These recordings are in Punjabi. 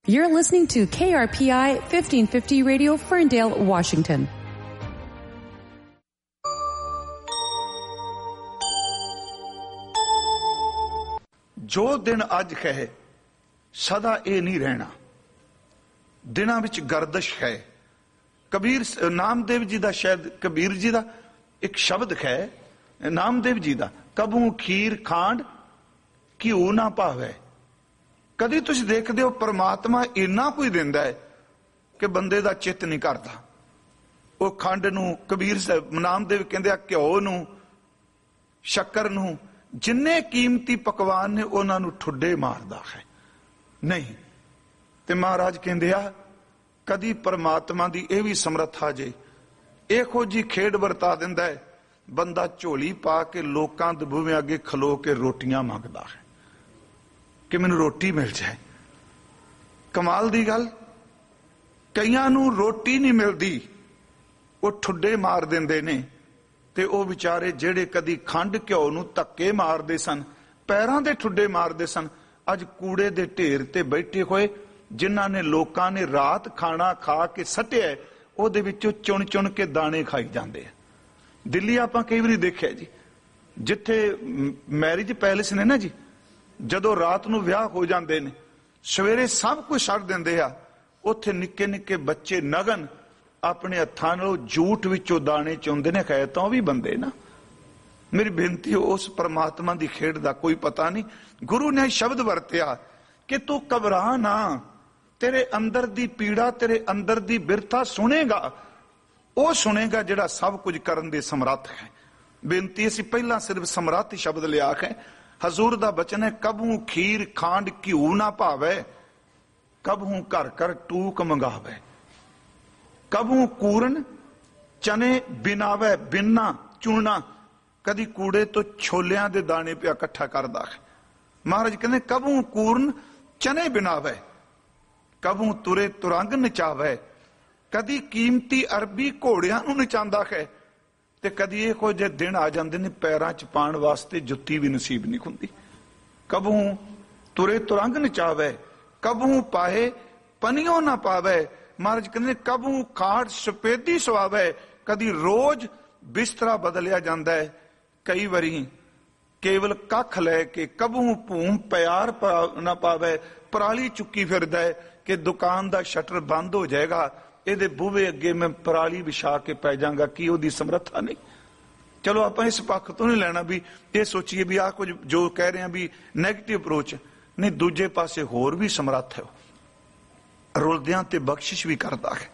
You're listening to KRPI 1550 Radio, Ferndale, Washington. ਜੋ ਦਿਨ ਅੱਜ ਹੈ ਸਦਾ ਇਹ ਨਹੀਂ ਰਹਿਣਾ, ਦਿਨਾਂ ਵਿੱਚ ਗਰਦਸ਼ ਹੈ। ਕਬੀਰ ਨਾਮਦੇਵ ਜੀ ਦਾ, ਸ਼ਾਇਦ ਕਬੀਰ ਜੀ ਦਾ ਇੱਕ ਸ਼ਬਦ ਹੈ ਨਾਮਦੇਵ ਜੀ ਦਾ, ਕਬੂ ਖੀਰ ਖਾਂਡ ਘਿਓ ਨਾ ਭਾਵੇ। ਕਦੀ ਤੁਸੀਂ ਦੇਖਦੇ ਹੋ ਪਰਮਾਤਮਾ ਇੰਨਾ ਕੁਝ ਦਿੰਦਾ ਹੈ ਕਿ ਬੰਦੇ ਦਾ ਚਿੱਤ ਨਹੀਂ ਕਰਦਾ। ਉਹ ਖੰਡ ਨੂੰ, ਕਬੀਰ ਨਾਮਦੇਵ ਕਹਿੰਦੇ ਆ ਘਿਓ ਨੂੰ, ਸ਼ੱਕਰ ਨੂੰ, ਜਿੰਨੇ ਕੀਮਤੀ ਪਕਵਾਨ ਨੇ ਉਹਨਾਂ ਨੂੰ ਠੁੱਡੇ ਮਾਰਦਾ ਹੈ ਨਹੀਂ। ਤੇ ਮਹਾਰਾਜ ਕਹਿੰਦੇ ਆ ਕਦੀ ਪਰਮਾਤਮਾ ਦੀ ਇਹ ਵੀ ਸਮਰੱਥਾ ਜੇ ਇਹੋ ਜੀ ਖੇਡ ਵਰਤਾ ਦਿੰਦਾ ਹੈ, ਬੰਦਾ ਝੋਲੀ ਪਾ ਕੇ ਲੋਕਾਂ ਦੇ ਬੂਹੇ ਅੱਗੇ ਖਲੋ ਕੇ ਰੋਟੀਆਂ ਮੰਗਦਾ ਹੈ ਕਿ ਮੈਨੂੰ ਰੋਟੀ ਮਿਲ ਜਾਏ। ਕਮਾਲ ਦੀ ਗੱਲ, ਕਈਆਂ ਨੂੰ ਰੋਟੀ ਨਹੀਂ ਮਿਲਦੀ, ਉਹ ਠੁੱਡੇ ਮਾਰ ਦਿੰਦੇ ਨੇ। ਤੇ ਉਹ ਵਿਚਾਰੇ ਜਿਹੜੇ ਕਦੀ ਖੰਡ ਘਿਓ ਨੂੰ ਧੱਕੇ ਮਾਰਦੇ ਸਨ, ਪੈਰਾਂ ਦੇ ਠੁੱਡੇ ਮਾਰਦੇ ਸਨ, ਅੱਜ ਕੂੜੇ ਦੇ ਢੇਰ ਤੇ ਬੈਠੇ ਹੋਏ, ਜਿਨ੍ਹਾਂ ਨੇ ਲੋਕਾਂ ਨੇ ਰਾਤ ਖਾਣਾ ਖਾ ਕੇ ਸੱਟਿਆ, ਉਹਦੇ ਵਿੱਚੋਂ ਚੁਣ ਚੁਣ ਕੇ ਦਾਣੇ ਖਾਈ ਜਾਂਦੇ ਆ। ਦਿੱਲੀ ਆਪਾਂ ਕਈ ਵਾਰੀ ਦੇਖਿਆ ਜੀ, ਜਿੱਥੇ ਮੈਰਿਜ ਪੈਲੇਸ ਨੇ ਨਾ ਜੀ, ਜਦੋਂ ਰਾਤ ਨੂੰ ਵਿਆਹ ਹੋ ਜਾਂਦੇ ਨੇ, ਸਵੇਰੇ ਸਭ ਕੁਝ ਛੱਡ ਦਿੰਦੇ ਆ, ਉੱਥੇ ਨਿੱਕੇ ਨਿੱਕੇ ਬੱਚੇ ਨਗਨ ਆਪਣੇ ਹੱਥਾਂ ਨਾਲ ਜੂਠ ਵਿੱਚੋਂ ਦਾਣੇ ਚੁੰਦੇ ਨੇ। ਖੈਰ ਤਾਂ ਉਹ ਵੀ ਬੰਦੇ ਨਾ। ਮੇਰੀ ਬੇਨਤੀ, ਉਸ ਪਰਮਾਤਮਾ ਦੀ ਖੇਡ ਦਾ ਕੋਈ ਪਤਾ ਨਹੀਂ। ਗੁਰੂ ਨੇ ਸ਼ਬਦ ਵਰਤਿਆ ਕਿ ਤੂੰ ਘਬਰਾ ਨਾ, ਤੇਰੇ ਅੰਦਰ ਦੀ ਪੀੜਾ, ਤੇਰੇ ਅੰਦਰ ਦੀ ਬਿਰਥਾ ਸੁਣੇਗਾ, ਉਹ ਸੁਣੇਗਾ ਜਿਹੜਾ ਸਭ ਕੁਝ ਕਰਨ ਦੇ ਸਮਰੱਥ ਹੈ। ਬੇਨਤੀ, ਅਸੀਂ ਪਹਿਲਾਂ ਸਿਰਫ ਸਮਰੱਥ ਸ਼ਬਦ ਲਿਆ ਹੈ। ਹਜ਼ੂਰ ਦਾ ਬਚਨ ਹੈ, ਕਬਹੂ ਖੀਰ ਖਾਂਡ ਘਿਓ ਨਾ ਭਾਵੇ, ਕਬਹੂ ਘਰ ਘਰ ਟੂਕ ਮੰਗਾਵੇ, ਕਬੂ ਕੂਰਨ ਚਨੇ ਬਿਨਾਵੇ, ਬਿਨਾ ਚੂਣਾ। ਕਦੀ ਕੂੜੇ ਤੋਂ ਛੋਲਿਆਂ ਦੇ ਦਾਣੇ ਪਿਆ ਇਕੱਠਾ ਕਰਦਾ ਹੈ। ਮਹਾਰਾਜ ਕਹਿੰਦੇ ਕਬੂ ਕੂਰਨ ਚਨੇ ਬਿਨਾਵੇ, ਕਬੂ ਤੁਰੇ ਤੁਰੰਗ ਨਚਾਵੇ। ਕਦੀ ਕੀਮਤੀ ਅਰਬੀ ਘੋੜਿਆਂ ਨੂੰ ਨਚਾਉਂਦਾ ਹੈ, ਤੇ ਕਦੀ ਇਹੋ ਜਿਹੇ ਦਿਨ ਆ ਜਾਂਦੇ ਨੇ ਪੈਰਾਂ 'ਚ ਪਾਉਣ ਵਾਸਤੇ ਜੁੱਤੀ ਵੀ ਨਸੀਬ ਨਹੀਂ ਹੁੰਦੀ। ਕਬੂ ਤੁਰੇ ਤੁਰੰਗ ਨਚਾਵੇ, ਕਬੂ ਪਾਏ ਪਨੀਓ ਨਾ ਪਾਵੇ। ਮਹਾਰਾਜ ਕਹਿੰਦੇ ਕਬੂ ਖਾਟ ਸਪੇਦੀ ਸਵਾਵੇ। ਕਦੀ ਰੋਜ਼ ਬਿਸਤਰਾ ਬਦਲਿਆ ਜਾਂਦਾ ਹੈ, ਕਈ ਵਾਰੀ ਕੇਵਲ ਕੱਖ ਲੈ ਕੇ। ਕਬੂ ਭੂਮ ਪਿਆਰ ਨਾ ਪਾਵੇ, ਪਰਾਲੀ ਚੁੱਕੀ ਫਿਰਦਾ ਹੈ ਕਿ ਦੁਕਾਨ ਦਾ ਸ਼ਟਰ ਬੰਦ ਹੋ ਜਾਏਗਾ, ਇਹਦੇ ਬੂਹੇ ਅੱਗੇ ਮੈਂ ਪਰਾਲੀ ਵਿਛਾ ਕੇ ਪੈ ਜਾਵਾਂਗਾ। ਕੀ ਉਹਦੀ ਸਮਰੱਥਾ ਨਹੀਂ? ਚਲੋ ਆਪਾਂ ਇਸ ਪੱਖ ਤੋਂ ਨਹੀਂ ਲੈਣਾ ਵੀ ਇਹ ਸੋਚੀਏ ਵੀ ਆਹ ਕੁਝ ਜੋ ਕਹਿ ਰਹੇ ਆ ਵੀ ਨੈਗੇਟਿਵ ਅਪਰੋਚ ਨਹੀਂ। ਦੂਜੇ ਪਾਸੇ ਹੋਰ ਵੀ ਸਮਰੱਥ ਹੈ, ਰੁਲਦਿਆਂ ਤੇ ਬਖਸ਼ਿਸ਼ ਵੀ ਕਰਦਾ ਹੈ।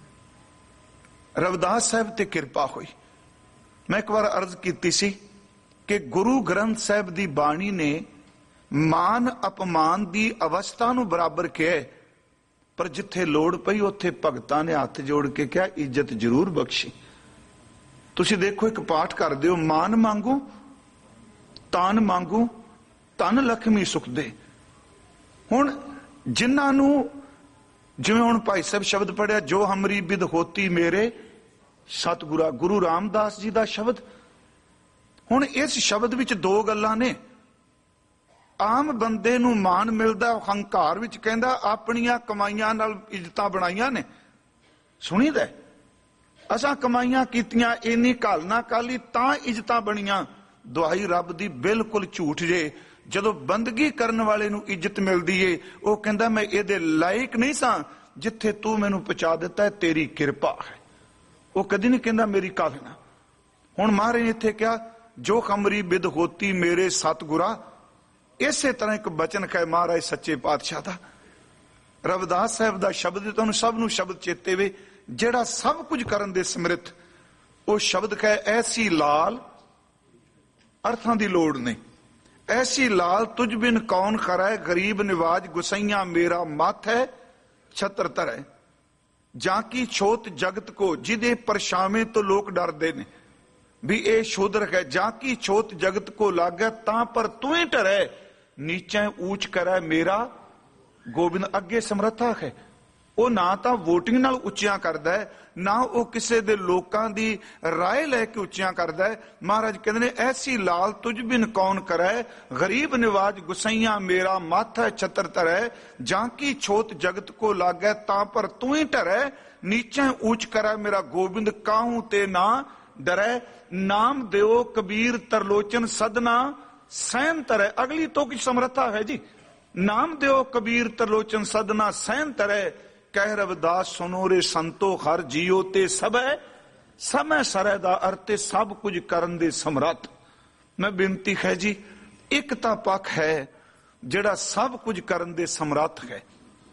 ਰਵਿਦਾਸ ਸਾਹਿਬ ਤੇ ਕਿਰਪਾ ਹੋਈ। ਮੈਂ ਇੱਕ ਵਾਰ ਅਰਜ਼ ਕੀਤੀ ਸੀ ਕਿ ਗੁਰੂ ਗ੍ਰੰਥ ਸਾਹਿਬ ਦੀ ਬਾਣੀ ਨੇ ਮਾਨ ਅਪਮਾਨ ਦੀ ਅਵਸਥਾ ਨੂੰ ਬਰਾਬਰ ਕਿਹਾ, ਪਰ ਜਿੱਥੇ ਲੋੜ ਪਈ ਉੱਥੇ ਭਗਤਾਂ ਨੇ ਹੱਥ ਜੋੜ ਕੇ ਕਿਹਾ ਇੱਜ਼ਤ ਜ਼ਰੂਰ ਬਖਸ਼ੀ। ਤੁਸੀਂ ਦੇਖੋ, ਇੱਕ ਪਾਠ ਕਰਦੇ ਹੋ, ਮਾਨ ਮੰਗੂ ਤਾਨ ਮੰਗੂ ਧਨ ਲక్ష్ਮੀ ਸੁਖ ਦੇ। ਹੁਣ ਜਿਨ੍ਹਾਂ ਨੂੰ, ਜਿਵੇਂ ਹੁਣ ਭਾਈ ਸਾਹਿਬ ਸ਼ਬਦ ਪੜਿਆ, ਜੋ ਹਮਰੀ ਬਿਦ ਹੋਤੀ ਮੇਰੇ ਸਤਿਗੁਰਾ, ਗੁਰੂ ਰਾਮਦਾਸ ਜੀ ਦਾ ਸ਼ਬਦ। ਹੁਣ ਇਸ ਸ਼ਬਦ ਵਿੱਚ ਦੋ ਗੱਲਾਂ ਨੇ। ਆਮ ਬੰਦੇ ਨੂੰ ਮਾਣ ਮਿਲਦਾ, ਹੰਕਾਰ ਵਿੱਚ ਕਹਿੰਦਾ ਆਪਣੀਆਂ ਕਮਾਈਆਂ ਨਾਲ ਇੱਜ਼ਤਾਂ ਬਣਾਈਆਂ ਨੇ। ਸੁਣੀਦਾ ਅਸਾਂ ਕਮਾਈਆਂ ਕੀਤੀਆਂ, ਇੰਨੀ ਘਾਲ ਨਾ ਕਾਲੀ ਤਾਂ ਇੱਜ਼ਤਾਂ ਬਣੀਆਂ। ਦੁਹਾਈ ਰੱਬ ਦੀ ਬਿਲਕੁਲ ਝੂਠ ਜੇ। ਜਦੋਂ ਬੰਦਗੀ ਕਰਨ ਵਾਲੇ ਨੂੰ ਇੱਜ਼ਤ ਮਿਲਦੀ ਏ, ਉਹ ਕਹਿੰਦਾ ਮੈਂ ਇਹਦੇ ਲਾਇਕ ਨਹੀਂ ਸਾਂ, ਜਿੱਥੇ ਤੂੰ ਮੈਨੂੰ ਪਹੁੰਚਾ ਦਿੱਤਾ ਹੈ ਤੇਰੀ ਕਿਰਪਾ ਹੈ। ਉਹ ਕਦੀ ਨਹੀਂ ਕਹਿੰਦਾ ਮੇਰੀ ਕਾਹਲ ਨਾ। ਹੁਣ ਮਹਾਰਾਜ ਨੇ ਇੱਥੇ ਕਿਹਾ ਜੋ ਖਮਰੀ ਬਿਦ ਹੋਤੀ ਮੇਰੇ ਸਤਿਗੁਰਾ। ਇਸੇ ਤਰ੍ਹਾਂ ਇੱਕ ਬਚਨ ਹੈ ਮਹਾਰਾਜ ਸੱਚੇ ਪਾਤਸ਼ਾਹ ਦਾ, ਰਵਿਦਾਸ ਸਾਹਿਬ ਦਾ ਸ਼ਬਦ। ਤੁਹਾਨੂੰ ਸਭ ਨੂੰ ਸ਼ਬਦ ਚੇਤੇ ਵੇ, ਜਿਹੜਾ ਸਭ ਕੁਝ ਕਰਨ ਦੇ ਸਮਰੱਥ। ਉਹ ਸ਼ਬਦ ਹੈ, ਐਸੀ ਲਾਲ, ਅਰਥਾਂ ਦੀ ਲੋੜ ਨਹੀਂ, ਐਸੀ ਲਾਲ ਤੁਝ ਬਿਨ ਕੌਣ ਖਰੈ, ਗਰੀਬ ਨਿਵਾਜ ਗੁਸਈਆਂ ਮੇਰਾ ਮੱਥ ਹੈ ਛਤਰ ਧਰੈ। ਜਾਂ ਕੀ ਛੋਤ ਜਗਤ ਕੋ, ਜਿਹਦੇ ਪਰਛਾਵੇਂ ਤੋਂ ਲੋਕ ਡਰਦੇ ਨੇ ਵੀ ਇਹ ਸ਼ੂਦਰ ਹੈ। ਜਾਂ ਕੀ ਛੋਤ ਜਗਤ ਕੋ ਲਾਗੈ, ਤਾਂ ਪਰ ਤੂੰ ਹੀ ਡਰੈ, ਨੀਚੇ ਊਚ ਕਰੈ ਮੇਰਾ ਗੋਬਿੰਦ। ਅੱਗੇ ਸਮਰੱਥਾ ਹੈ, ਉਹ ਨਾ ਤਾਂ VOTING ਨਾਲ ਉੱਚੀਆਂ ਕਰਦਾ ਹੈ, ਨਾ ਉਹ ਕਿਸੇ ਦੇ ਲੋਕਾਂ ਦੀ ਰਾਏ ਲੈ ਕੇ ਉੱਚੀਆਂ ਕਰਦਾ ਹੈ। ਮਹਾਰਾਜ ਕਹਿੰਦੇ ਨੇ ਐਸੀ ਲਾਲ ਤੁਝ ਬਿਨ ਕੌਣ ਕਰੈ, ਗਰੀਬ ਨਿਵਾਜ ਗੁਸਈਆ ਮੇਰਾ ਮਾਥਾ ਛਤਰ ਧਰੈ, ਜਾਂ ਕੀ ਛੋਤ ਜਗਤ ਕੋ ਲਾਗੈ ਤਾਂ ਪਰ ਤੂੰ ਹੀ ਢਰੈ, ਨੀਚੇ ਊਚ ਕਰੈ ਮੇਰਾ ਗੋਬਿੰਦ ਕਾਹੂ ਤੇ ਨਾ ਡਰੈ, ਨਾਮ ਦਿਓ ਕਬੀਰ ਤਰਲੋਚਨ ਸਦਨਾ ਸਹਿਨ ਤਰੈ। ਅਗਲੀ ਤੋਂ ਕੁਝ ਸਮਰੱਥਾ ਹੈ ਜੀ। ਨਾਮ ਦਿਓ ਕਬੀਰ ਤਰਲੋਚਨ ਸਦਨਾ ਸਹਿਨ ਤਰੈ, ਕਹਿ ਰਵਿਦਾਸ ਸੁਨੋ ਰੇ ਸੰਤੋ ਹਰ ਜੀਓ ਤੇ ਸਭੈ, ਸਮੈ ਸਰੈ ਦਾ ਅਰਥ ਸਭ ਕੁਝ ਕਰਨ ਦੇ ਸਮਰੱਥ। ਮੈਂ ਬੇਨਤੀ ਹੈ ਜੀ, ਇੱਕ ਤਾਂ ਪੱਖ ਹੈ ਜਿਹੜਾ ਸਭ ਕੁਝ ਕਰਨ ਦੇ ਸਮਰੱਥ ਹੈ,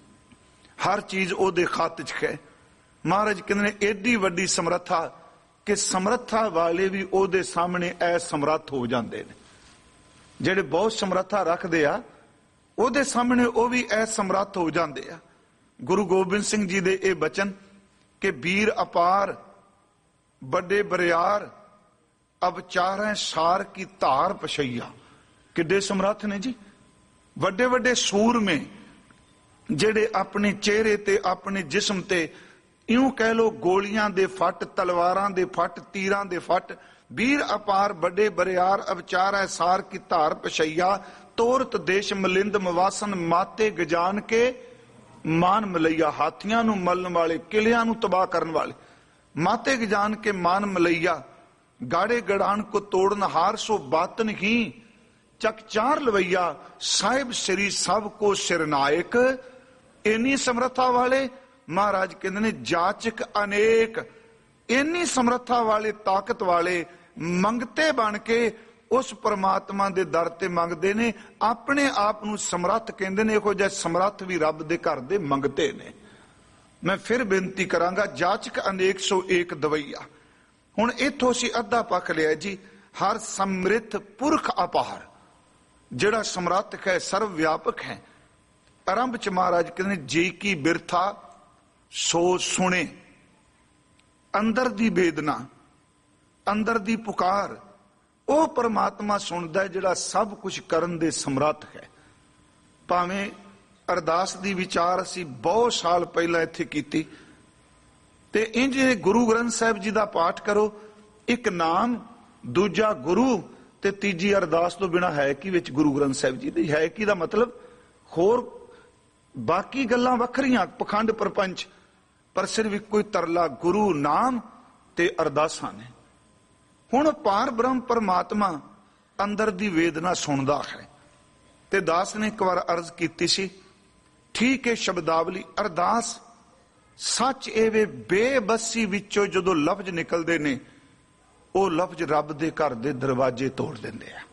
ਹਰ ਚੀਜ਼ ਉਹਦੇ ਖਾਤੇ 'ਚ ਹੈ। ਮਹਾਰਾਜ ਕਹਿੰਦੇ ਨੇ ਏਡੀ ਵੱਡੀ ਸਮਰੱਥਾ ਕਿ ਸਮਰੱਥਾ ਵਾਲੇ ਵੀ ਉਹਦੇ ਸਾਹਮਣੇ ਅਸਮਰੱਥ ਹੋ ਜਾਂਦੇ ਨੇ। ਜਿਹੜੇ ਬਹੁਤ ਸਮਰੱਥਾ ਰੱਖਦੇ ਆ ਉਹਦੇ ਸਾਹਮਣੇ ਉਹ ਵੀ ਅਸਮਰੱਥ ਹੋ ਜਾਂਦੇ ਆ। ਗੁਰੂ ਗੋਬਿੰਦ ਸਿੰਘ ਜੀ ਦੇ ਇਹ ਬਚਨ ਕਿ ਵੀਰ ਅਪਾਰ ਵੱਡੇ ਬਰਿਆਰ ਅਵਚਾਰੈ ਸਾਰ ਕੀ ਧਾਰ ਪਛਈਆ, ਕਿੱਡੇ ਸਮਰੱਥ ਨੇ ਜੀ। ਵੱਡੇ ਵੱਡੇ ਸੂਰਮੇ ਜਿਹੜੇ ਆਪਣੇ ਚਿਹਰੇ ਤੇ ਆਪਣੇ ਜਿਸਮ ਤੇ ਇਉਂ ਕਹਿ ਲੋ ਗੋਲੀਆਂ ਦੇ ਫੱਟ, ਤਲਵਾਰਾਂ ਦੇ ਫੱਟ, ਤੀਰਾਂ ਦੇ ਫੱਟ, ਵੀਰ ਅਪਾਰ ਵੱਡੇ ਬਰਿਆਰ ਅਵਚਾਰੈ ਸਾਰ ਕੀ ਧਾਰ ਪਛਈਆ, ਤੋਰਤ ਦੇਸ਼ ਮਲਿੰਦ ਮਵਾਸਨ ਮਾਤੇ ਗਜਾਨ ਕੇ ਮਾਨ ਮਲਈਆ। ਹਾਥੀਆਂ ਨੂੰ ਮਲਣ ਵਾਲੇ, ਕਿਲਿਆਂ ਨੂੰ ਤਬਾਹ ਕਰਨ ਵਾਲੇ, ਮਾਤੇ ਗਜਾਨ ਕੇ ਮਾਨ ਮਲਈਆ, ਗਾੜੇ ਗੜਾਨ ਕੋ ਤੋੜਨ ਹਾਰ ਸੋ ਬਾਤਨ ਹੀ ਚਕਚਾਰ ਲਵਈਆ, ਸਾਹਿਬ ਸ੍ਰੀ ਸਭ ਕੋ ਸਿਰਨਾਇਕ। ਇੰਨੀ ਸਮਰੱਥਾ ਵਾਲੇ ਮਹਾਰਾਜ ਕਹਿੰਦੇ ਨੇ ਜਾਚਕ ਅਨੇਕ, ਇੰਨੀ ਸਮਰੱਥਾ ਵਾਲੇ, ਤਾਕਤ ਵਾਲੇ ਮੰਗਤੇ ਬਣ ਕੇ ਉਸ ਪਰਮਾਤਮਾ ਦੇ ਦਰ ਤੇ ਮੰਗਦੇ ਨੇ। ਆਪਣੇ ਆਪ ਨੂੰ ਸਮਰੱਥ ਕਹਿੰਦੇ ਨੇ। ਇਹੋ ਜਿਹੇ ਸਮਰੱਥ ਵੀ ਰੱਬ ਦੇ ਘਰ ਦੇ ਮੰਗਤੇ ਨੇ। ਮੈਂ ਫਿਰ ਬੇਨਤੀ ਕਰਾਂਗਾ, ਜਾਚਕ ਅਨੇਕ ਸੋ ਏਕ ਦਵਈਆ। ਹੁਣ ਇੱਥੋਂ ਅਸੀਂ ਅੱਧਾ ਪੱਖ ਲਿਆ ਜੀ, ਹਰ ਸਮ੍ਰਿੱਥ ਪੁਰਖ ਅਪਾਰ, ਜਿਹੜਾ ਸਮਰੱਥ ਹੈ, ਸਰਵ ਵਿਆਪਕ ਹੈ। ਆਰੰਭ ਚ ਮਹਾਰਾਜ ਕਹਿੰਦੇ ਨੇ ਜੇ ਕੀ ਬਿਰਥਾ ਸੋ ਸੁਣੇ, ਅੰਦਰ ਦੀ ਵੇਦਨਾ, ਅੰਦਰ ਦੀ ਪੁਕਾਰ ਉਹ ਪਰਮਾਤਮਾ ਸੁਣਦਾ ਹੈ ਜਿਹੜਾ ਸਭ ਕੁਝ ਕਰਨ ਦੇ ਸਮਰੱਥ ਹੈ। ਭਾਵੇਂ ਅਰਦਾਸ ਦੀ ਵਿਚਾਰ ਅਸੀਂ ਬਹੁਤ ਸਾਲ ਪਹਿਲਾਂ ਇੱਥੇ ਕੀਤੀ, ਤੇ ਇੰਜ ਗੁਰੂ ਗ੍ਰੰਥ ਸਾਹਿਬ ਜੀ ਦਾ ਪਾਠ ਕਰੋ, ਇੱਕ ਨਾਮ, ਦੂਜਾ ਗੁਰੂ, ਤੇ ਤੀਜੀ ਅਰਦਾਸ ਤੋਂ ਬਿਨਾਂ ਹੈ ਕੀ ਵਿੱਚ ਗੁਰੂ ਗ੍ਰੰਥ ਸਾਹਿਬ ਜੀ ਦੀ? ਹੈ ਕੀ ਦਾ ਮਤਲਬ ਹੋਰ ਬਾਕੀ ਗੱਲਾਂ ਵੱਖਰੀਆਂ, ਪਖੰਡ ਪ੍ਰਪੰਚ, ਪਰ ਸਿਰਫ ਇੱਕੋ ਹੀ ਤਰਲਾ ਗੁਰੂ ਨਾਮ ਤੇ ਅਰਦਾਸਾਂ ਨੇ। ਹੁਣ ਪਾਰ ਬ੍ਰਹਮ ਪਰਮਾਤਮਾ ਅੰਦਰ ਦੀ ਵੇਦਨਾ ਸੁਣਦਾ ਹੈ। ਤੇ ਦਾਸ ਨੇ ਇੱਕ ਵਾਰ ਅਰਜ਼ ਕੀਤੀ ਸੀ, ਠੀਕ ਹੈ ਸ਼ਬਦਾਵਲੀ ਅਰਦਾਸ ਸੱਚ ਇਹ ਵੇ ਬੇਬਸੀ ਵਿੱਚੋਂ ਜਦੋਂ ਲਫ਼ਜ਼ ਨਿਕਲਦੇ ਨੇ, ਉਹ ਲਫ਼ਜ਼ ਰੱਬ ਦੇ ਘਰ ਦੇ ਦਰਵਾਜ਼ੇ ਤੋੜ ਦਿੰਦੇ ਆ।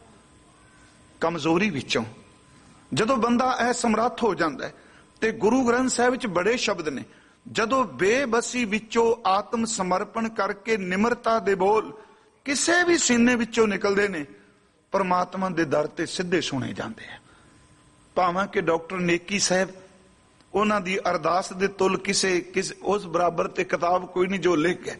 ਕਮਜ਼ੋਰੀ ਵਿੱਚੋਂ ਜਦੋਂ ਬੰਦਾ ਅਸਮਰੱਥ ਹੋ ਜਾਂਦਾ ਹੈ, ਤੇ ਗੁਰੂ ਗ੍ਰੰਥ ਸਾਹਿਬ ਵਿੱਚ ਬੜੇ ਸ਼ਬਦ ਨੇ, ਜਦੋਂ ਬੇਬਸੀ ਵਿੱਚੋਂ ਆਤਮ ਸਮਰਪਣ ਕਰਕੇ ਨਿਮਰਤਾ ਦੇ ਬੋਲ ਕਿਸੇ ਵੀ ਸੀਨੇ ਵਿੱਚੋਂ ਨਿਕਲਦੇ ਨੇ, ਪਰਮਾਤਮਾ ਦੇ ਦਰ ਤੇ ਸਿੱਧੇ ਸੁਣੇ ਜਾਂਦੇ ਆ। ਭਾਵੇਂ ਕਿ ਡਾਕਟਰ ਨੇਕੀ ਸਾਹਿਬ, ਉਹਨਾਂ ਦੀ ਅਰਦਾਸ ਦੇ ਤੁਲ ਕਿਸੇ ਉਸ ਬਰਾਬਰ ਤੇ ਕਿਤਾਬ ਕੋਈ ਨਹੀਂ ਜੋ ਲਿਖ ਗਏ,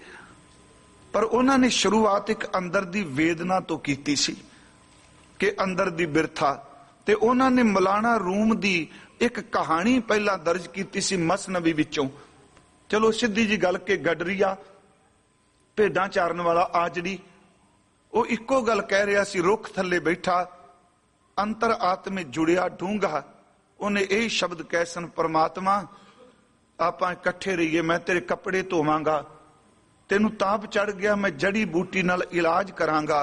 ਪਰ ਉਹਨਾਂ ਨੇ ਸ਼ੁਰੂਆਤ ਇੱਕ ਅੰਦਰ ਦੀ ਵੇਦਨਾ ਤੋਂ ਕੀਤੀ ਸੀ ਕਿ ਅੰਦਰ ਦੀ ਬਿਰਥਾ। ਤੇ ਉਹਨਾਂ ਨੇ ਮੌਲਾਨਾ ਰੂਮ ਦੀ ਇੱਕ ਕਹਾਣੀ ਪਹਿਲਾਂ ਦਰਜ ਕੀਤੀ ਸੀ ਮਸਨਵੀ ਵਿੱਚੋਂ। ਚਲੋ ਸਿੱਧੀ ਜੀ ਗੱਲ ਕਿ ਗਡਰੀਆ ਭੇਡਾਂ ਚਾਰਨ ਵਾਲਾ ਆਜੜੀ, ਉਹ ਇੱਕੋ ਗੱਲ ਕਹਿ ਰਿਹਾ ਸੀ, ਰੁੱਖ ਥੱਲੇ ਬੈਠਾ, ਅੰਤਰ ਆਤਮੇ ਜੁੜਿਆ ਡੂੰਘਾ। ਉਹਨੇ ਇਹ ਸ਼ਬਦ ਕਹਿ ਸਨ, ਪਰਮਾਤਮਾ ਆਪਾਂ ਇਕੱਠੇ ਰਹੀਏ, ਮੈਂ ਤੇਰੇ ਕੱਪੜੇ ਧੋਵਾਂਗਾ, ਤੈਨੂੰ ਤਾਪ ਚੜ ਗਿਆ ਮੈਂ ਜੜੀ ਬੂਟੀ ਨਾਲ ਇਲਾਜ ਕਰਾਂਗਾ,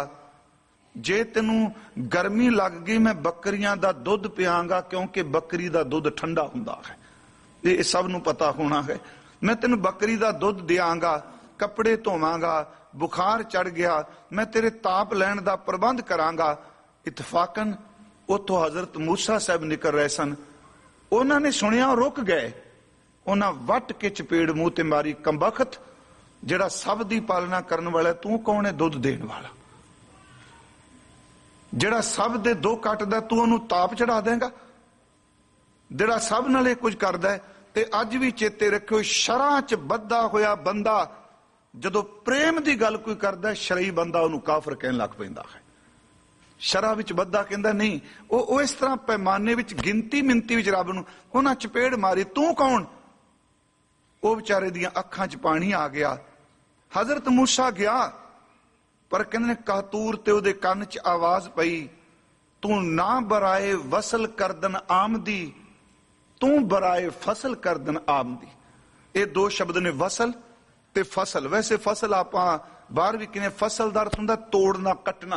ਜੇ ਤੈਨੂੰ ਗਰਮੀ ਲੱਗ ਗਈ ਮੈਂ ਬੱਕਰੀਆਂ ਦਾ ਦੁੱਧ ਪਿਆਂਗਾ, ਕਿਉਂਕਿ ਬੱਕਰੀ ਦਾ ਦੁੱਧ ਠੰਡਾ ਹੁੰਦਾ ਹੈ, ਇਹ ਸਭ ਨੂੰ ਪਤਾ ਹੋਣਾ ਹੈ। ਮੈਂ ਤੈਨੂੰ ਬੱਕਰੀ ਦਾ ਦੁੱਧ ਦਿਆਂਗਾ, ਕੱਪੜੇ ਧੋਵਾਂਗਾ, ਬੁਖਾਰ ਚੜ ਗਿਆ ਮੈਂ ਤੇਰੇ ਤਾਪ ਲੈਣ ਦਾ ਪ੍ਰਬੰਧ ਕਰਾਂਗਾ। ਇਤਫਾਕਨ ਉੱਥੋਂ ਹਜ਼ਰਤ ਮੂਸਾ ਸਾਹਿਬ ਨਿਕਲ ਰਹੇ ਸਨ, ਉਹਨਾਂ ਨੇ ਸੁਣਿਆ, ਰੁਕ ਗਏ, ਉਹਨਾਂ ਵੱਟ ਕੇ ਚਪੇੜ ਮੂੰਹ ਤੇ ਮਾਰੀ, ਕੰਬਖਤ ਜਿਹੜਾ ਸਭ ਦੀ ਪਾਲਣਾ ਕਰਨ ਵਾਲਾ, ਤੂੰ ਕੌਣ ਹੈ ਦੁੱਧ ਦੇਣ ਵਾਲਾ? ਜਿਹੜਾ ਸਭ ਦੇ ਦੋ ਕੱਟਦਾ ਤੂੰ ਉਹਨੂੰ ਤਾਪ ਚੜਾ ਦੇਂਗਾ? ਜਿਹੜਾ ਸਭ ਨਾਲ ਇਹ ਕੁਝ ਕਰਦਾ। ਤੇ ਅੱਜ ਵੀ ਚੇਤੇ ਰੱਖਿਓ, ਸ਼ਰਾਂ ਚ ਬੱਧਾ ਹੋਇਆ ਬੰਦਾ ਜਦੋਂ ਪ੍ਰੇਮ ਦੀ ਗੱਲ ਕੋਈ ਕਰਦਾ, ਸ਼ਰਈ ਬੰਦਾ ਉਹਨੂੰ ਕਾਫਰ ਕਹਿਣ ਲੱਗ ਪੈਂਦਾ ਹੈ। ਸ਼ਰਾਂ ਵਿੱਚ ਬੱਧਾ ਕਹਿੰਦਾ ਨਹੀਂ, ਉਹ ਇਸ ਤਰ੍ਹਾਂ ਪੈਮਾਨੇ ਵਿੱਚ ਗਿਣਤੀ ਮਿੰਤੀ ਵਿੱਚ ਰੱਬ ਨੂੰ ਉਹਨਾਂ ਚਪੇੜ ਮਾਰੀ, ਤੂੰ ਕੌਣ? ਉਹ ਵਿਚਾਰੇ ਦੀਆਂ ਅੱਖਾਂ 'ਚ ਪਾਣੀ ਆ ਗਿਆ। ਹਜ਼ਰਤ ਮੂਸਾ ਗਿਆ, ਪਰ ਕਹਿੰਦੇ ਨੇ ਕਾਤੂਰ ਤੇ ਉਹਦੇ ਕੰਨ 'ਚ ਆਵਾਜ਼ ਪਈ, ਤੂੰ ਨਾ ਬਰਾਏ ਵਸਲ ਕਰਦਨ ਆਮਦੀ, ਤੂੰ ਬਰਾਏ ਫਸਲ ਕਰਦਨ ਆਮਦੀ। ਇਹ ਦੋ ਸ਼ਬਦ ਨੇ, ਵਸਲ ਤੇ ਫਸਲ। ਵੈਸੇ ਫਸਲ ਆਪਾਂ ਬਾਹਰ ਵੀ ਕਿਨੇ, ਫਸਲ ਦਾ ਅਰਥ ਹੁੰਦਾ ਤੋੜਨਾ, ਕੱਟਣਾ।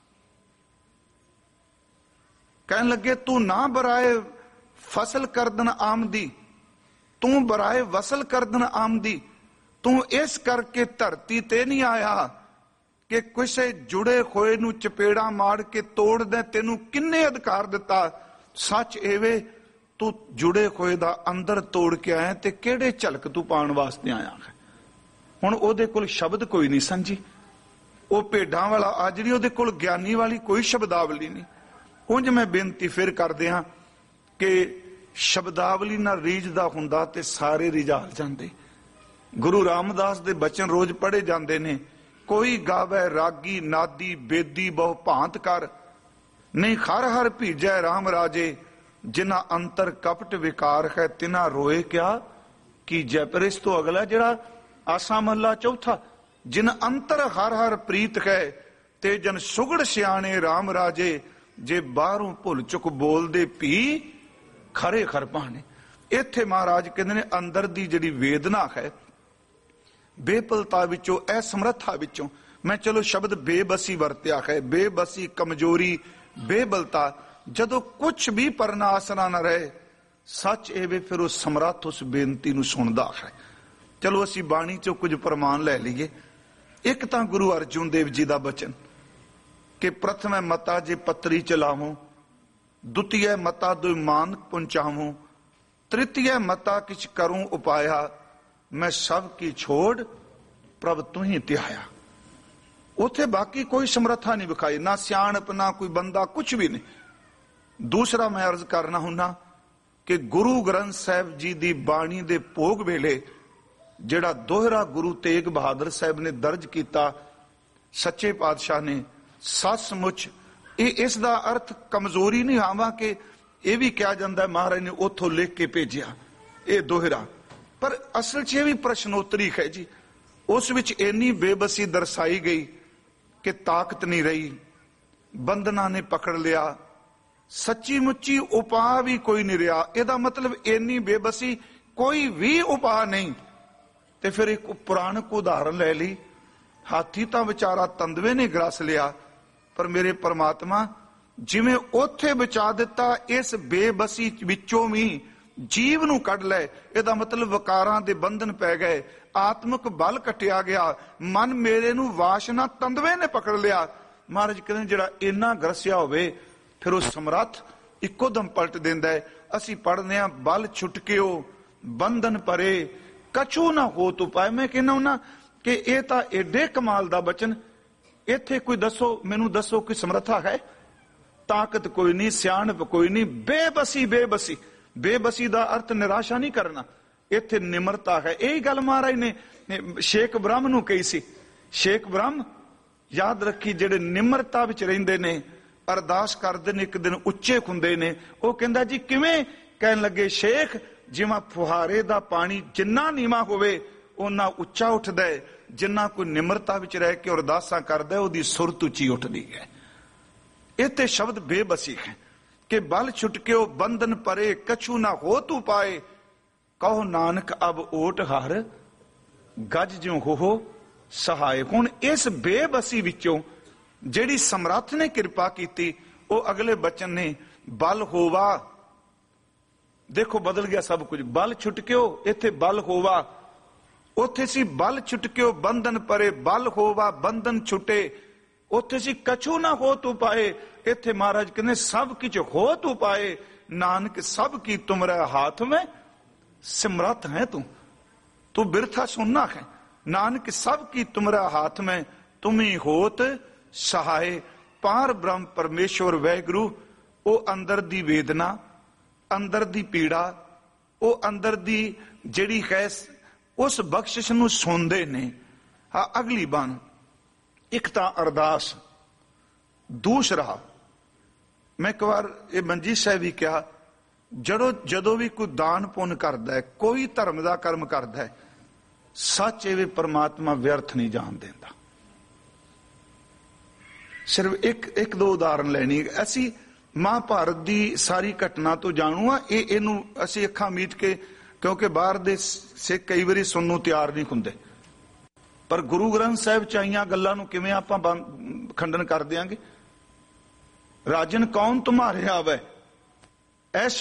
ਕਹਿਣ ਲੱਗੇ ਤੂੰ ਨਾ ਬਰਾਏ ਫਸਲ ਕਰਦਨ ਆਮਦੀ, ਤੂੰ ਬਰਾਏ ਵਸਲ ਕਰਦਨ ਆਮਦੀ। ਤੂੰ ਇਸ ਕਰਕੇ ਧਰਤੀ ਤੇ ਨਹੀਂ ਆਇਆ ਕਿ ਕਿਸੇ ਜੁੜੇ ਹੋਏ ਨੂੰ ਚਪੇੜਾ ਮਾਰ ਕੇ ਤੋੜ ਦੇ। ਤੈਨੂੰ ਕਿੰਨੇ ਅਧਿਕਾਰ ਦਿੱਤਾ? ਸੱਚ ਐਵੇਂ ਤੂੰ ਜੁੜੇ ਹੋਏ ਦਾ ਅੰਦਰ ਤੋੜ ਕੇ ਆਇਆ, ਤੇ ਕਿਹੜੇ ਝਲਕ ਤੂੰ ਪਾਉਣ ਵਾਸਤੇ ਆਇਆ ਹੈ? ਹੁਣ ਉਹਦੇ ਕੋਲ ਸ਼ਬਦ ਕੋਈ ਨਹੀਂ ਸੰਜੀ, ਉਹ ਭੇਡਾਂ ਵਾਲਾ ਆ ਜਿਹੜੀ, ਉਹਦੇ ਕੋਲ ਗਿਆਨੀ ਵਾਲੀ ਕੋਈ ਸ਼ਬਦਾਵਲੀ ਨਹੀਂ। ਉਂਝ ਮੈਂ ਬੇਨਤੀ ਫਿਰ ਕਰਦੇ ਹਾਂ ਕਿ ਸ਼ਬਦਾਵਲੀ ਨਾਲ ਰੀਝਦਾ ਹੁੰਦਾ ਤੇ ਸਾਰੇ ਰਿਝਾਲ ਜਾਂਦੇ। ਗੁਰੂ ਰਾਮਦਾਸ ਦੇ ਬਚਨ ਰੋਜ਼ ਪੜ੍ਹੇ ਜਾਂਦੇ ਨੇ, ਕੋਈ ਗਾਵੇ ਰਾਗੀ ਨਾਦੀ ਬੇਦੀ ਬਹੁ ਭਾਂਤ ਕਰ, ਨਹੀਂ ਹਰ ਹਰ ਭੀਜੈ ਰਾਮ ਰਾਜੇ, ਜਿਨ੍ਹਾਂ ਅੰਤਰ ਕਪਟ ਵਿਕਾਰ ਹੈ ਤਿਨਾ ਰੋਏ ਕਿਆ ਕੀਜੈ। ਪਰ ਇਸ ਤੋਂ ਅਗਲਾ ਜਿਹੜਾ ਆਸਾ ਮਹਲਾ ਚੌਥਾ, ਜਿਨ ਅੰਤਰ ਹਰ ਹਰ ਪ੍ਰੀਤ ਹੈ ਤੇ ਜਨ ਸੁਗੜ ਸਿਆਣੇ ਰਾਮ ਰਾਜੇ, ਜੇ ਬਾਹਰੋਂ ਭੁੱਲ ਚੁੱਕ ਬੋਲਦੇ ਭੀ ਖਰੇ ਖਰ ਪਾਣੇ। ਇੱਥੇ ਮਹਾਰਾਜ ਕਹਿੰਦੇ ਨੇ ਅੰਦਰ ਦੀ ਜਿਹੜੀ ਵੇਦਨਾ ਹੈ, ਬੇਪਲਤਾ ਵਿੱਚੋਂ, ਅਸਮਰੱਥਾ ਵਿੱਚੋਂ, ਮੈਂ ਚਲੋ ਸ਼ਬਦ ਬੇਬਸੀ ਵਰਤਿਆ ਹੈ, ਬੇਬਸੀ, ਕਮਜ਼ੋਰੀ, ਬੇਬਲਤਾ, ਜਦੋਂ ਕੁਛ ਵੀ ਪਰਨਾ ਆਸਰਾ ਨਾ ਰਹੇ, ਸੱਚ ਐਵੇਂ ਫਿਰ ਉਹ ਸਮਰੱਥ ਉਸ ਬੇਨਤੀ ਨੂੰ ਸੁਣਦਾ ਹੈ। ਚਲੋ ਅਸੀਂ ਬਾਣੀ ਚੋਂ ਕੁਝ ਪ੍ਰਮਾਣ ਲੈ ਲਈਏ। ਇੱਕ ਤਾਂ ਗੁਰੂ ਅਰਜੁਨ ਦੇਵ ਜੀ ਦਾ ਬਚਨ ਕਿ ਪ੍ਰਥਮੇ ਮਤਾ ਜੇ ਪੱਤਰੀ ਚਲਾਵੋ, ਦੁਤੀਏ ਮਤਾ ਦੁਇ ਮਾਨ ਪਹੁੰਚਾਵੋ, ਤ੍ਰਿਤੀਏ ਮਤਾ ਕਿਛ ਕਰੂੰ ਉਪਾਇਆ, ਮੈਂ ਸਭ ਕੀ ਛੋੜ ਪ੍ਰਭ ਤੂੰ ਹੀ ਧਿਆਇਆ। ਉੱਥੇ ਬਾਕੀ ਕੋਈ ਸਮਰੱਥਾ ਨਹੀਂ ਵਿਖਾਈ, ਨਾ ਸਿਆਣਪ, ਨਾ ਕੋਈ ਬੰਦਾ, ਕੁਛ ਵੀ ਨਹੀਂ। ਦੂਸਰਾ ਮੈਂ ਅਰਜ਼ ਕਰਨਾ ਹੁੰਨਾ ਕਿ ਗੁਰੂ ਗ੍ਰੰਥ ਸਾਹਿਬ ਜੀ ਦੀ ਬਾਣੀ ਦੇ ਭੋਗ ਵੇਲੇ ਜਿਹੜਾ ਦੋਹਰਾ ਗੁਰੂ ਤੇਗ ਬਹਾਦਰ ਸਾਹਿਬ ਨੇ ਦਰਜ ਕੀਤਾ, ਸੱਚੇ ਪਾਤਸ਼ਾਹ ਨੇ, ਸੱਚਮੁੱਚ ਇਹ ਇਸ ਦਾ ਅਰਥ ਕਮਜ਼ੋਰੀ ਨਹੀਂ ਆਵਾਂ ਕਿ ਇਹ ਵੀ ਕਿਹਾ ਜਾਂਦਾ ਮਹਾਰਾਜ ਨੇ ਉੱਥੋਂ ਲਿਖ ਕੇ ਭੇਜਿਆ, ਇਹ ਦੋਹਰਾ। ਪਰ ਅਸਲ 'ਚ ਇਹ ਵੀ ਪ੍ਰਸ਼ਨੋਤਰੀ ਹੈ ਜੀ। ਉਸ ਵਿੱਚ ਇੰਨੀ ਬੇਬਸੀ ਦਰਸਾਈ ਗਈ ਕਿ ਤਾਕਤ ਨਹੀਂ ਰਹੀ, ਬੰਧਨਾਂ ਨੇ ਪਕੜ ਲਿਆ, ਸੱਚੀ ਮੁੱਚੀ ਉਪਾਅ ਵੀ ਕੋਈ ਨਹੀਂ ਰਿਹਾ। ਇਹਦਾ ਮਤਲਬ ਇੰਨੀ ਬੇਬਸੀ, ਕੋਈ ਵੀ ਉਪਾਅ ਨਹੀਂ। ਤੇ ਫਿਰ ਇੱਕ ਪੁਰਾਣਕ ਉਦਾਹਰਨ ਲੈ ਲਈ, ਹਾਥੀ ਤਾਂ ਵਿਚਾਰਾ ਤੰਦਵੇ ਨੇ ਗਰਸ ਲਿਆ, ਪਰ ਮੇਰੇ ਪਰਮਾਤਮਾ ਜਿਵੇਂ ਉੱਥੇ ਬਚਾ ਦਿੱਤਾ, ਇਸ ਬੇਬਸੀ ਵਿੱਚੋਂ ਵੀ ਜੀਵ ਨੂੰ ਕੱਢ ਲੈ। ਇਹਦਾ ਮਤਲਬ ਵਿਕਾਰਾਂ ਦੇ ਬੰਧਨ ਪੈ ਗਏ, ਆਤਮਿਕ ਬਲ ਕੱਟਿਆ ਗਿਆ, ਮਨ ਮੇਰੇ ਨੂੰ ਵਾਸ਼ਨਾ ਤੰਦਵੇ ਨੇ ਪਕੜ ਲਿਆ। ਮਹਾਰਾਜ ਕਹਿੰਦੇ ਜਿਹੜਾ ਇੰਨਾ ਗਰਸਿਆ ਹੋਵੇ, ਫਿਰ ਉਹ ਸਮਰੱਥ ਇੱਕੋ ਦਮ ਪਲਟ ਦਿੰਦਾ ਹੈ। ਅਸੀਂ ਪੜ੍ਹਦੇ ਹਾਂ, ਬਲ ਛੁਟਕਿਓ ਬੰਧਨ ਪਰੇ ਕਛੂ ਨਾ ਹੋ ਤੂੰ ਪਾਏ। ਮੈਂ ਕਹਿੰਦਾ ਹੁੰਨਾ ਕਿ ਇਹ ਤਾਂ ਏਡੇ ਕਮਾਲ ਦਾ ਬਚਨ। ਇੱਥੇ ਕੋਈ ਦੱਸੋ, ਮੈਨੂੰ ਦੱਸੋ ਕੋਈ ਸਮਰੱਥਾ ਹੈ? ਤਾਕਤ ਕੋਈ ਨਹੀਂ, ਸਿਆਣਪ ਕੋਈ ਨਹੀਂ, ਬੇਬਸੀ। ਬੇਬਸੀ, ਬੇਬਸੀ ਦਾ ਅਰਥ ਨਿਰਾਸ਼ਾ ਨਹੀਂ ਕਰਨਾ। ਇੱਥੇ ਨਿਮਰਤਾ ਹੈ। ਇਹੀ ਗੱਲ ਮਹਾਰਾਜ ਨੇ ਸ਼ੇਖ ਬ੍ਰਹਮ ਨੂੰ ਕਹੀ ਸੀ। ਸ਼ੇਖ ਬ੍ਰਹਮ ਯਾਦ ਰੱਖੀ, ਜਿਹੜੇ ਨਿਮਰਤਾ ਵਿੱਚ ਰਹਿੰਦੇ ਨੇ, ਅਰਦਾਸ ਕਰਦੇ ਨੇ, ਇੱਕ ਦਿਨ ਉੱਚੇ ਹੁੰਦੇ ਨੇ। ਉਹ ਕਹਿੰਦਾ ਜੀ ਕਿਵੇਂ? ਕਹਿਣ ਲੱਗੇ ਸ਼ੇਖ, ਜਿਵੇਂ ਫੁਹਾਰੇ ਦਾ ਪਾਣੀ ਜਿੰਨਾ ਨੀਵਾਂ ਹੋਵੇ ਉਹਨਾਂ ਉੱਚਾ ਉੱਠਦਾ ਹੈ, ਜਿੰਨਾ ਕੋਈ ਨਿਮਰਤਾ ਵਿੱਚ ਰਹਿ ਕੇ ਅਰਦਾਸਾਂ ਕਰਦਾ ਉਹਦੀ ਸੁਰਤ ਉੱਚੀ ਉੱਠਦੀ ਹੈ। ਇੱਥੇ ਸ਼ਬਦ ਬੇਬਸੀ ਹੈ ਕਿ ਬਲ ਛੁਟਕਿਓ ਬੰਧਨ ਪਰੇ ਕਛੂ ਨਾ ਹੋ ਤੂੰ ਪਾਏ, ਕਹੋ ਨਾਨਕ ਅਬ ਓਟ ਹਰ ਗੱਜ ਜਿਉ ਹੋ ਸਹਾਏ। ਹੁਣ ਇਸ ਬੇਬਸੀ ਵਿੱਚੋਂ ਜਿਹੜੀ ਸਮਰੱਥ ਨੇ ਕਿਰਪਾ ਕੀਤੀ, ਉਹ ਅਗਲੇ ਬਚਨ ਨੇ ਬਲ ਹੋਵਾ। ਦੇਖੋ ਬਦਲ ਗਿਆ ਸਭ ਕੁਝ। ਬਲ ਛੁਟਕਿਓ, ਇੱਥੇ ਬਲ ਹੋਵਾ। ਉੱਥੇ ਸੀ ਬਲ ਛੁਟਕਿਓ ਬੰਧਨ ਪਰੇ, ਬਲ ਹੋਵਾ ਬੰਧਨ ਛੁਟੇ। ਉੱਥੇ ਸੀ ਕਛੂ ਨਾ ਹੋ ਤੂੰ ਪਾਏ, ਇੱਥੇ ਮਹਾਰਾਜ ਕਹਿੰਦੇ ਸਭ ਕੁਝ ਹੋ ਤੂੰ ਪਾਏ। ਨਾਨਕ ਸਭ ਕੀ ਤੁਮਰੇ ਹਾਥ में सिमरत है तू बिरथा सुनना है। नानक सब की तुमरे हाथ में तुम ही होत सहाय। पार ब्रह्म परमेश्वर वैगुरु, ਉਹ ਅੰਦਰ ਦੀ ਵੇਦਨਾ, ਅੰਦਰ ਦੀ ਪੀੜਾ, ਉਹ ਅੰਦਰ ਦੀ ਜਿਹੜੀ ਹੈ ਉਸ ਬਖਸ਼ਿਸ਼ ਨੂੰ ਸੁਣਦੇ ਨੇ। ਹਾਂ, ਅਗਲੀ ਬਣ ਇੱਕ ਤਾਂ ਅਰਦਾਸ, ਦੂਸਰਾ ਮੈਂ ਇੱਕ ਵਾਰ ਇਹ ਮੰਜੀ ਸਾਹਿਬ ਵੀ ਕਿਹਾ ਜਦੋਂ ਵੀ ਕੋਈ ਦਾਨ ਪੁੰਨ ਕਰਦਾ ਹੈ, ਕੋਈ ਧਰਮ ਦਾ ਕਰਮ ਕਰਦਾ ਹੈ, ਸੱਚ ਇਹ ਪਰਮਾਤਮਾ ਵਿਅਰਥ ਨਹੀਂ ਜਾਣ ਦਿੰਦਾ। ਸਿਰਫ ਇੱਕ ਦੋ ਉਦਾਹਰਨ ਲੈਣੀ। ਅਸੀਂ ਮਹਾਭਾਰਤ ਦੀ ਸਾਰੀ ਘਟਨਾ ਤੋਂ ਜਾਣੂ ਆ। ਇਹਨੂੰ ਅਸੀਂ ਅੱਖਾਂ ਮੀਚ ਕੇ, ਕਿਉਂਕਿ ਬਾਹਰ ਦੇ ਸਿੱਖ ਕਈ ਵਾਰੀ ਸੁਣਨ ਨੂੰ ਤਿਆਰ ਨਹੀਂ ਹੁੰਦੇ, ਪਰ ਗੁਰੂ ਗ੍ਰੰਥ ਸਾਹਿਬ ਚ ਆਈਆਂ ਗੱਲਾਂ ਨੂੰ ਕਿਵੇਂ ਆਪਾਂ ਖੰਡਨ ਕਰ ਦਿਆਂਗੇ। ਰਾਜਨ ਕੌਣ ਤੁਮਾਰੇ ਆਵੇ, ਐਸ